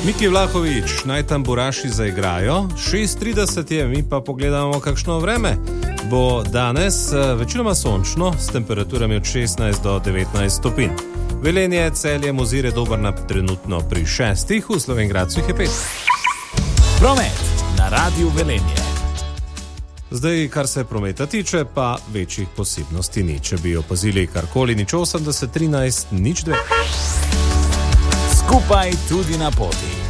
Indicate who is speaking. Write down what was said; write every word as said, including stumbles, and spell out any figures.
Speaker 1: Miki Vlahovič, naj tamburaši zaigrajo, šest trideset je, mi pa pogledamo, kakšno vreme. Bo danes večinoma sončno, s temperaturami od šestnajst do devetnajst stopinj. Velenje, Celje, Mozire, Dobrna trenutno pri šestih, v Slovenj Gradcu jih je pet.
Speaker 2: Promet na Radiu Velenje.
Speaker 1: Zdaj, kar se prometa tiče, pa večjih posebnosti ni. Če bi opazili karkoli, nič osemdeset, trinajst, nič dve.
Speaker 2: Skupaj tudi na poti.